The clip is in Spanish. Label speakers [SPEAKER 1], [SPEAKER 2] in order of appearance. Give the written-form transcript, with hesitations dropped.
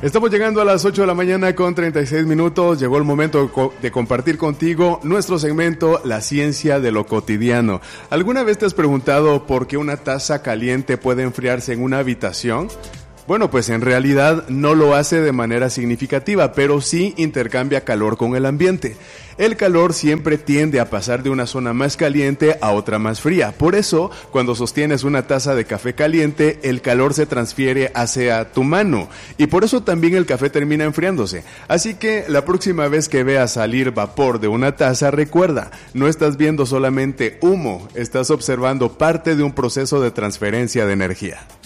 [SPEAKER 1] Estamos llegando a las 8 de la mañana con 36 minutos. Llegó el momento de compartir contigo nuestro segmento La Ciencia de lo Cotidiano. ¿Alguna vez te has preguntado por qué una taza caliente puede enfriarse en una habitación? Bueno, pues en realidad no lo hace de manera significativa, pero sí intercambia calor con el ambiente. El calor siempre tiende a pasar de una zona más caliente a otra más fría. Por eso, cuando sostienes una taza de café caliente, el calor se transfiere hacia tu mano. Y por eso también el café termina enfriándose. Así que la próxima vez que veas salir vapor de una taza, recuerda, no estás viendo solamente humo, estás observando parte de un proceso de transferencia de energía.